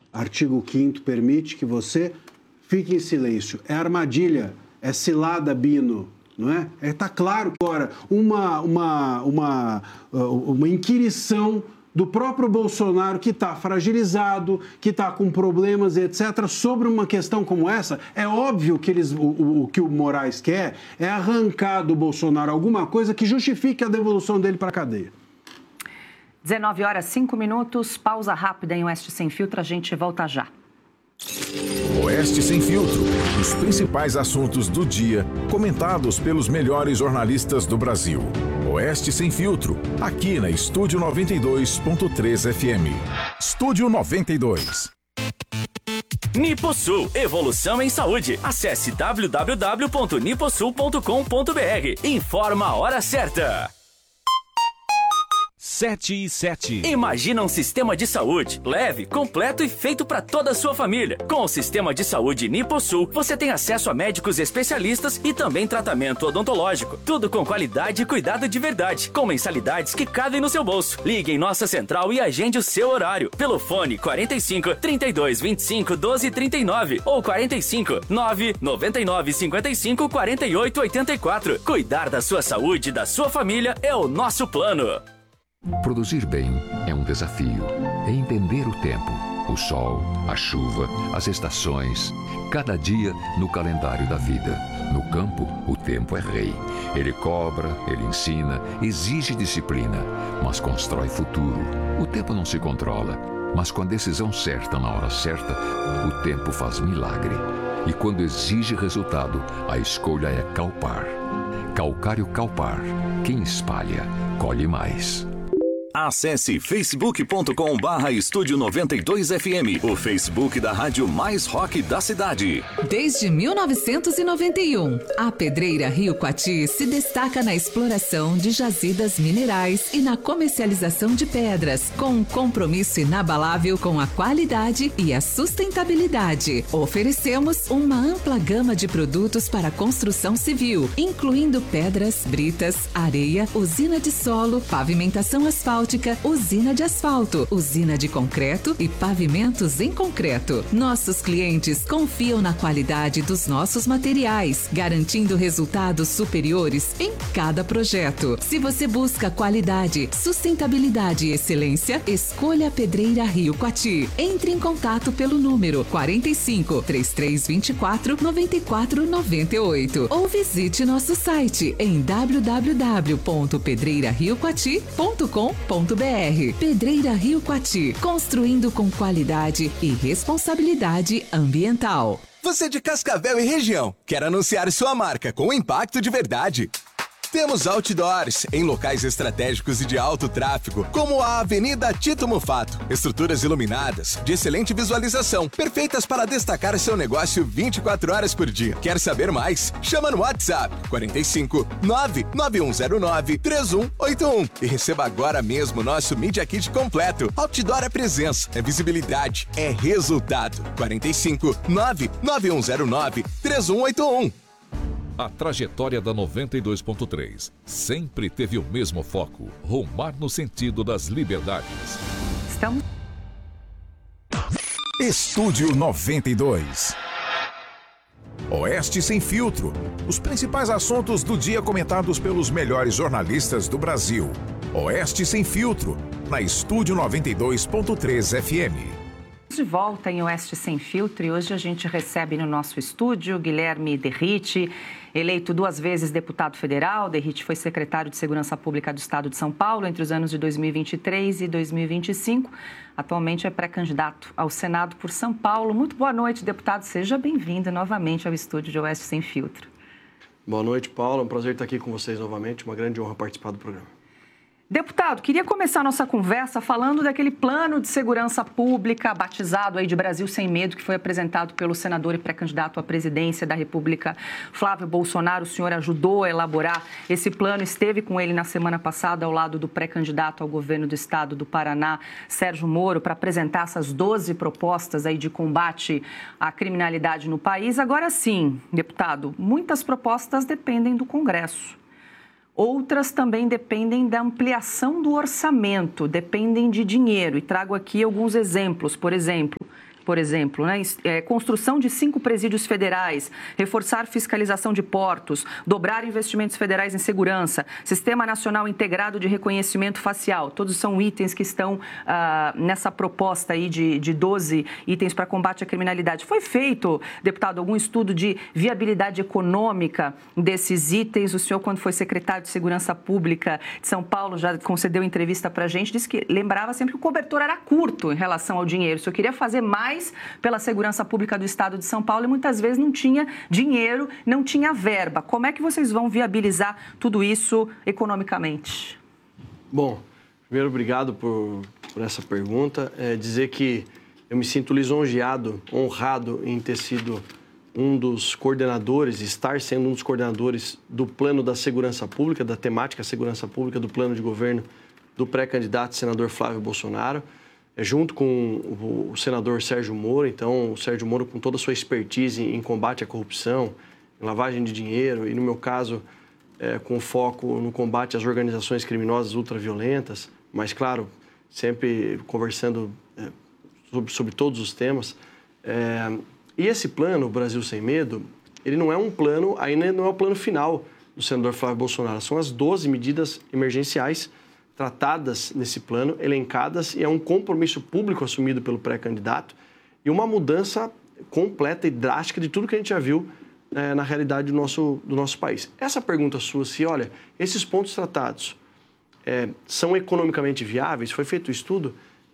Artigo 5º permite que você fique em silêncio. É armadilha, é cilada, Bino, não é? Está claro agora uma inquirição do próprio Bolsonaro, que está fragilizado, que está com problemas, etc., sobre uma questão como essa. É óbvio que o que o Moraes quer é arrancar do Bolsonaro alguma coisa que justifique a devolução dele para a cadeia. 19h05, pausa rápida em Oeste Sem Filtro, a gente volta já. Oeste Sem Filtro, os principais assuntos do dia, comentados pelos melhores jornalistas do Brasil. Oeste Sem Filtro, aqui na Estúdio 92.3 FM. Estúdio 92. Niposul, evolução em saúde. Acesse www.niposul.com.br. Informa a hora certa. 7:07. Imagina um sistema de saúde leve, completo e feito para toda a sua família. Com o sistema de saúde Niposul, você tem acesso a médicos especialistas e também tratamento odontológico. Tudo com qualidade e cuidado de verdade, com mensalidades que cabem no seu bolso. Ligue em nossa central e agende o seu horário pelo fone 45 32 25 12 39 ou 45 9 99 55 48 84. Cuidar da sua saúde e da sua família é o nosso plano. Produzir bem é um desafio. É entender o tempo, o sol, a chuva, as estações, cada dia no calendário da vida. No campo, o tempo é rei. Ele cobra, ele ensina, exige disciplina, mas constrói futuro. O tempo não se controla, mas com a decisão certa na hora certa, o tempo faz milagre. E quando exige resultado, a escolha é Calpar. Calcário Calpar. Quem espalha, colhe mais. Acesse facebook.com/Estúdio 92FM, o Facebook da rádio mais rock da cidade. Desde 1991, a Pedreira Rio Coati se destaca na exploração de jazidas minerais e na comercialização de pedras, com um compromisso inabalável com a qualidade e a sustentabilidade. Oferecemos uma ampla gama de produtos para construção civil, incluindo pedras, britas, areia, usina de solo, pavimentação asfáltica, usina de asfalto, usina de concreto e pavimentos em concreto. Nossos clientes confiam na qualidade dos nossos materiais, garantindo resultados superiores em cada projeto. Se você busca qualidade, sustentabilidade e excelência, escolha a Pedreira Rio Coati. Entre em contato pelo número 45 3324 9498 ou visite nosso site em www.pedreirariocoati.com.br. Pedreira Rio Coati, construindo com qualidade e responsabilidade ambiental. Você de Cascavel e região, quer anunciar sua marca com impacto de verdade? Temos outdoors em locais estratégicos e de alto tráfego, como a Avenida Tito Mufato. Estruturas iluminadas, de excelente visualização, perfeitas para destacar seu negócio 24 horas por dia. Quer saber mais? Chama no WhatsApp 45 99109 3181 e receba agora mesmo nosso Media Kit completo. Outdoor é presença, é visibilidade, é resultado. 45 99109 3181. A trajetória da 92.3 sempre teve o mesmo foco: rumar no sentido das liberdades. Estamos... Estúdio 92. Oeste Sem Filtro. Os principais assuntos do dia comentados pelos melhores jornalistas do Brasil. Oeste Sem Filtro, na Estúdio 92.3 FM. De volta em Oeste Sem Filtro e hoje a gente recebe no nosso estúdio Guilherme Derrite, eleito 2 vezes deputado federal. Derrite foi secretário de Segurança Pública do Estado de São Paulo entre os anos de 2023 e 2025. Atualmente é pré-candidato ao Senado por São Paulo. Muito boa noite, deputado. Seja bem-vindo novamente ao estúdio de Oeste Sem Filtro. Boa noite, Paulo. É um prazer estar aqui com vocês novamente. Uma grande honra participar do programa. Deputado, queria começar a nossa conversa falando daquele plano de segurança pública batizado aí de Brasil Sem Medo, que foi apresentado pelo senador e pré-candidato à presidência da República, Flávio Bolsonaro. O senhor ajudou a elaborar esse plano, esteve com ele na semana passada ao lado do pré-candidato ao governo do estado do Paraná, Sérgio Moro, para apresentar essas 12 propostas aí de combate à criminalidade no país. Agora sim, deputado, muitas propostas dependem do Congresso. Outras também dependem da ampliação do orçamento, dependem de dinheiro. E trago aqui alguns exemplos. Por exemplo, por exemplo, né? Construção de 5 presídios federais, reforçar fiscalização de portos, dobrar investimentos federais em segurança, Sistema Nacional Integrado de Reconhecimento Facial. Todos são itens que estão nessa proposta aí de 12 itens para combate à criminalidade. Foi feito, deputado, algum estudo de viabilidade econômica desses itens? O senhor, quando foi secretário de Segurança Pública de São Paulo, já concedeu entrevista para a gente, disse que lembrava sempre que o cobertor era curto em relação ao dinheiro. O senhor queria fazer mais pela segurança pública do Estado de São Paulo e muitas vezes não tinha dinheiro, não tinha verba. Como é que vocês vão viabilizar tudo isso economicamente? Bom, primeiro, obrigado por essa pergunta. Dizer que eu me sinto lisonjeado, honrado em ter sido um dos coordenadores, estar sendo um dos coordenadores do plano da segurança pública, da temática segurança pública do plano de governo do pré-candidato senador Flávio Bolsonaro, junto com o senador Sérgio Moro. Então, o Sérgio Moro, com toda a sua expertise em combate à corrupção, em lavagem de dinheiro e, no meu caso, com foco no combate às organizações criminosas ultraviolentas, mas, claro, sempre conversando sobre todos os temas. E esse plano, o Brasil Sem Medo, ele não é um plano, ainda não é o plano final do senador Flávio Bolsonaro. São as 12 medidas emergenciais tratadas nesse plano, elencadas, e é um compromisso público assumido pelo pré-candidato e uma mudança completa e drástica de tudo que a gente já viu na realidade do nosso país. Essa pergunta sua, se olha, esses pontos tratados são economicamente viáveis, foi feito um estudo,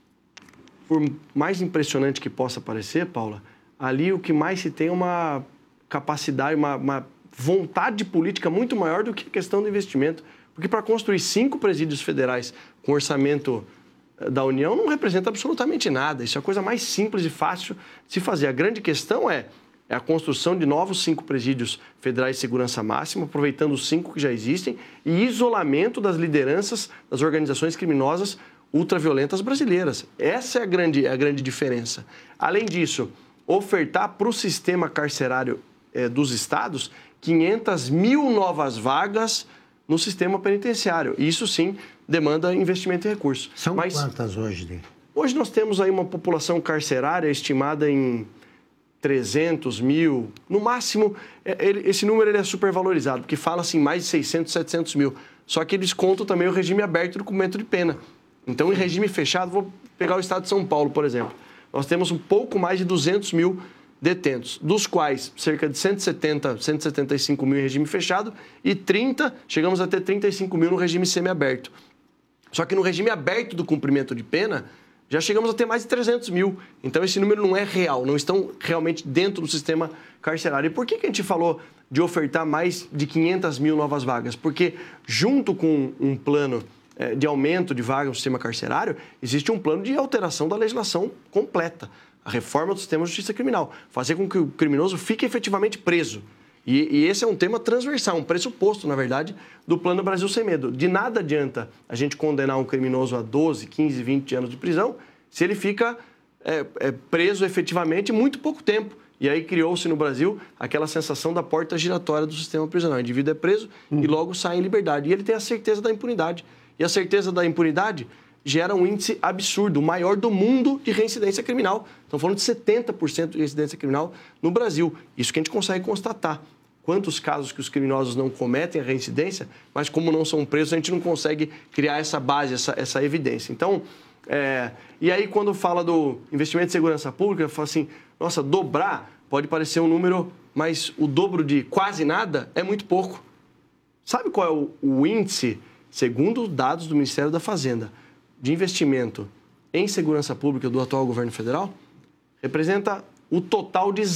por mais impressionante que possa parecer, Paula, ali o que mais se tem é uma capacidade, uma vontade política muito maior do que a questão do investimento. Porque para construir 5 presídios federais com orçamento da União não representa absolutamente nada. Isso é a coisa mais simples e fácil de se fazer. A grande questão é a construção de novos 5 presídios federais de segurança máxima, aproveitando os 5 que já existem, e isolamento das lideranças das organizações criminosas ultraviolentas brasileiras. Essa é a grande diferença. Além disso, ofertar para o sistema carcerário dos estados 500 mil novas vagas no sistema penitenciário. Isso, sim, demanda investimento e recursos. São quantas hoje? Hoje nós temos aí uma população carcerária estimada em 300 mil. No máximo, esse número ele é supervalorizado, porque fala-se em mais de 600, 700 mil. Só que eles contam também o regime aberto do cumprimento de pena. Então, em regime fechado, vou pegar o estado de São Paulo, por exemplo. Nós temos um pouco mais de 200 mil detentos, dos quais cerca de 170, 175 mil em regime fechado e chegamos a ter 35 mil no regime semiaberto. Só que no regime aberto do cumprimento de pena, já chegamos a ter mais de 300 mil. Então, esse número não é real, não estão realmente dentro do sistema carcerário. E por que a gente falou de ofertar mais de 500 mil novas vagas? Porque, junto com um plano de aumento de vagas no sistema carcerário, existe um plano de alteração da legislação completa. A reforma do sistema de justiça criminal, fazer com que o criminoso fique efetivamente preso. E esse é um tema transversal, um pressuposto, na verdade, do Plano Brasil Sem Medo. De nada adianta a gente condenar um criminoso a 12, 15, 20 anos de prisão se ele fica preso efetivamente muito pouco tempo. E aí criou-se no Brasil aquela sensação da porta giratória do sistema prisional. O indivíduo é preso e logo sai em liberdade. E ele tem a certeza da impunidade. E a certeza da impunidade gera um índice absurdo, o maior do mundo de reincidência criminal. Estamos falando de 70% de reincidência criminal no Brasil. Isso que a gente consegue constatar. Quantos casos que os criminosos não cometem a reincidência, mas como não são presos, a gente não consegue criar essa base, essa evidência. Então, e aí quando fala do investimento em segurança pública, eu falo assim, nossa, dobrar pode parecer um número, mas o dobro de quase nada é muito pouco. Sabe qual é o índice, segundo dados do Ministério da Fazenda, de investimento em segurança pública do atual governo federal? Representa o total de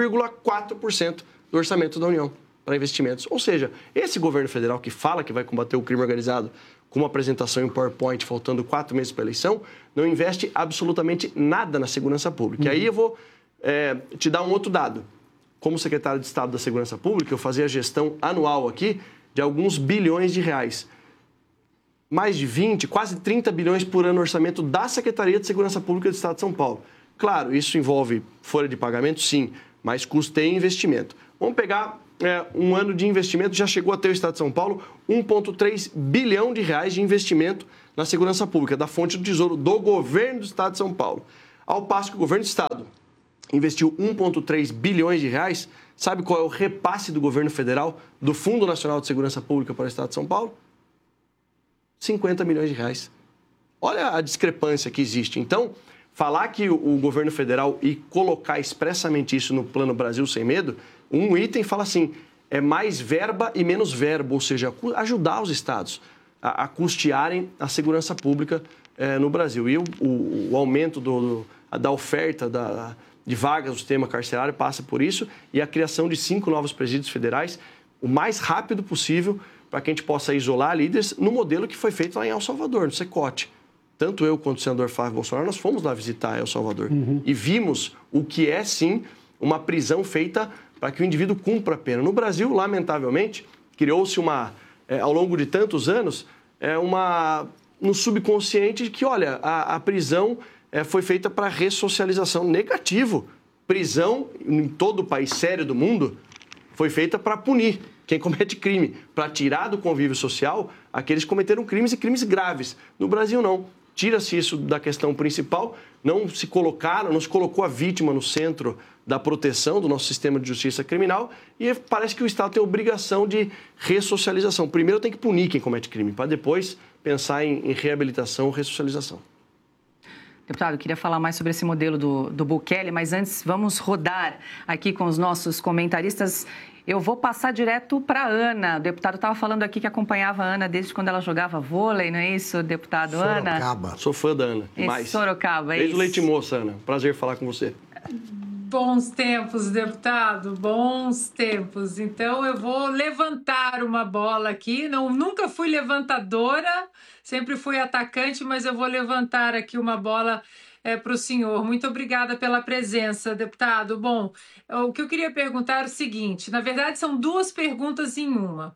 0,4% do orçamento da União para investimentos. Ou seja, esse governo federal que fala que vai combater o crime organizado com uma apresentação em PowerPoint, faltando 4 meses para a eleição, não investe absolutamente nada na segurança pública. E aí eu vou te dar um outro dado. Como secretário de Estado da Segurança Pública, eu fazia a gestão anual aqui de alguns bilhões de reais. Mais de 20, quase 30 bilhões por ano no orçamento da Secretaria de Segurança Pública do Estado de São Paulo. Claro, isso envolve folha de pagamento, sim, mas custeio e investimento. Vamos pegar um ano de investimento, já chegou a ter o Estado de São Paulo 1,3 bilhão de reais de investimento na segurança pública, da fonte do Tesouro do governo do Estado de São Paulo. Ao passo que o governo do Estado, investiu 1,3 bilhões de reais. Sabe qual é o repasse do governo federal do Fundo Nacional de Segurança Pública para o Estado de São Paulo? 50 milhões de reais. Olha a discrepância que existe. Então, falar que o governo federal e colocar expressamente isso no Plano Brasil Sem Medo, um item fala assim, é mais verba e menos verbo, ou seja, ajudar os estados a custearem a segurança pública no Brasil. E o aumento da oferta de vagas do sistema carcerário passa por isso e a criação de 5 novos presídios federais o mais rápido possível para que a gente possa isolar líderes no modelo que foi feito lá em El Salvador, no Cecote. Tanto eu quanto o senador Flávio Bolsonaro, nós fomos lá visitar El Salvador e vimos o que é, sim, uma prisão feita para que o indivíduo cumpra a pena. No Brasil, lamentavelmente, criou-se ao longo de tantos anos, no subconsciente de que, olha, a prisão foi feita para ressocialização. Negativo. Prisão, em todo o país sério do mundo, foi feita para punir quem comete crime, para tirar do convívio social aqueles que cometeram crimes e crimes graves. No Brasil, não. Tira-se isso da questão principal, não se colocou a vítima no centro da proteção do nosso sistema de justiça criminal e parece que o Estado tem a obrigação de ressocialização. Primeiro tem que punir quem comete crime, para depois pensar em reabilitação ou ressocialização. Deputado, eu queria falar mais sobre esse modelo do Bukele, mas antes vamos rodar aqui com os nossos comentaristas. Eu vou passar direto para a Ana. O deputado estava falando aqui que acompanhava a Ana desde quando ela jogava vôlei, não é isso, deputado? Ana? Sorocaba. Sou fã da Ana. Demais. Sorocaba, é desde isso. Leite Moça, Ana. Prazer falar com você. Bons tempos, deputado, bons tempos. Então, eu vou levantar uma bola aqui. Nunca fui levantadora, sempre fui atacante, mas eu vou levantar aqui uma bola para o senhor. Muito obrigada pela presença, deputado. Bom, o que eu queria perguntar é o seguinte, na verdade são duas perguntas em uma.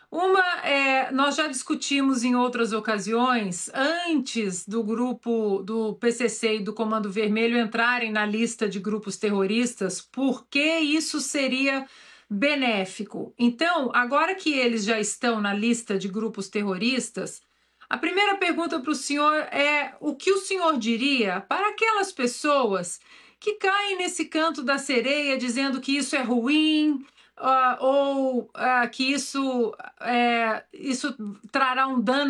Nós já discutimos em outras ocasiões, antes do grupo do PCC e do Comando Vermelho entrarem na lista de grupos terroristas, por que isso seria benéfico. Então, agora que eles já estão na lista de grupos terroristas, a primeira pergunta para o senhor é o que o senhor diria para aquelas pessoas que caem nesse canto da sereia dizendo que isso é ruim, ou que isso trará um dano